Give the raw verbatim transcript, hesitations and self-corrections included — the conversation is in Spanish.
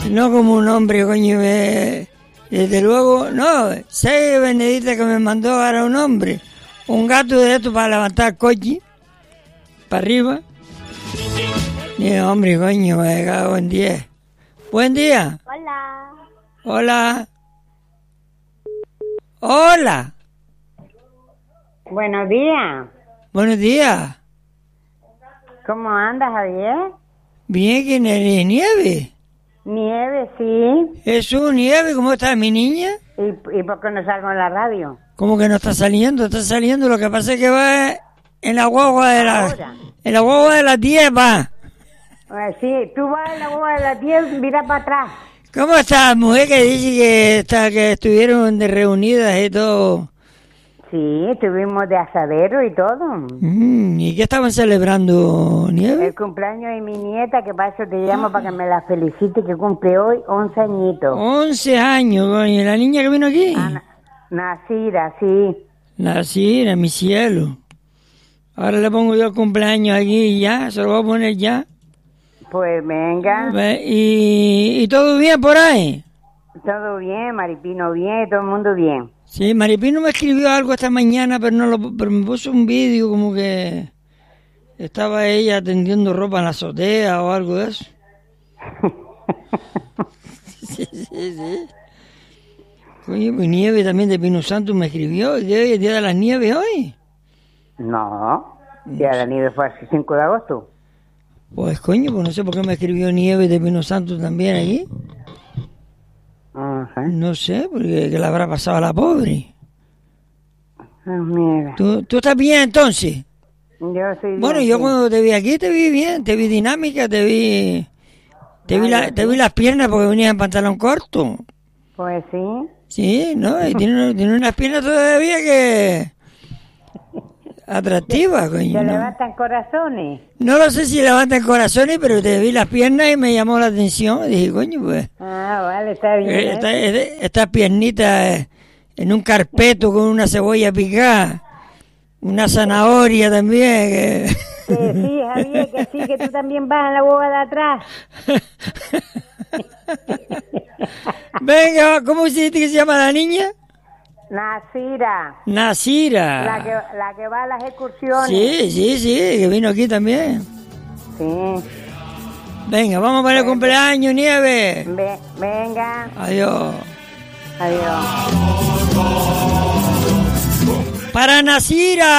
No como un hombre, coño, me... desde luego, no, sé, Benedita, que me mandó ahora un hombre, un gato de esto para levantar coche, para arriba. Y hombre, coño, me cago en diez. Buen día. Hola. Hola. Hola. Buenos días. Buenos días. ¿Cómo andas, Javier? Bien, ¿quién eres? ¿Nieve? Nieve, sí. Jesús, Nieve, ¿cómo estás, mi niña? ¿Y, y por qué no salgo en la radio? ¿Cómo que no está saliendo? Está saliendo, lo que pasa es que va en la guagua de la... Ahora. En la guagua de las diez va. Eh, sí, tú vas en la boda de las diez, mira para atrás. ¿Cómo estás, mujer, que dice que, está, que estuvieron de reunidas y todo? Sí, estuvimos de asadero y todo. Mm, ¿Y qué estaban celebrando, Nieve? El cumpleaños de mi nieta, que para eso te llamo, para que me la felicite, que cumple hoy once añitos. once años, coño. ¿La niña que vino aquí? Ah, Nacida, sí. Nacida, mi cielo. Ahora le pongo yo el cumpleaños aquí y ya, se lo voy a poner ya. Pues venga. ¿Y, y todo bien por ahí? Todo bien, Maripino bien, todo el mundo bien. Sí, Maripino me escribió algo esta mañana, pero no lo, pero me puso un vídeo como que estaba ella tendiendo ropa en la azotea o algo de eso. Sí, sí, sí. Oye, pues Nieve también de Pino Santo me escribió. ¿Hoy es el día de las nieves hoy? No, ya la nieve fue el cinco de agosto. Pues coño, pues no sé por qué me escribió Nieve de Pino Santo también allí. Ajá. No sé, porque que le habrá pasado a la pobre. Ah, mira. ¿Tú, ¿Tú estás bien entonces? Yo soy Bueno, bien, yo sí. cuando te vi aquí te vi bien, te vi dinámica, te vi... Te vi, la, te vi las piernas porque venías en pantalón corto. Pues sí. Sí, ¿no? Y tiene, tiene unas piernas todavía que... atractivas, coño. Se ¿no? levantan corazones. No lo sé si levantan corazones, pero te vi las piernas y me llamó la atención. Dije, coño, pues... Ah, vale, está bien. eh, esta- este- Estas piernitas eh, en un carpeto con una cebolla picada, una zanahoria también. que- Que sí, Javier, que sí, que tú también vas en la boba de atrás. Venga, ¿cómo se dice que se llama la niña? Nacira, Nasira. la que, la que va a las excursiones. Sí, sí, sí, que vino aquí también. Sí. Venga, vamos para el cumpleaños, Nieve. Ve- venga, Adiós. adiós. Para Nasira.